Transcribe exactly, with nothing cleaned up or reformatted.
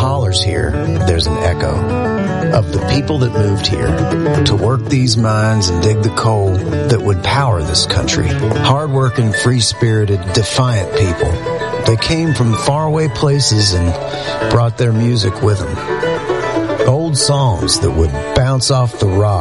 hollers here, there's an echo of the people that moved here to work these mines and dig the coal that would power this country. Hard-working, free-spirited, defiant people. They came from faraway places and brought their music with them. Old songs that would bounce off the rock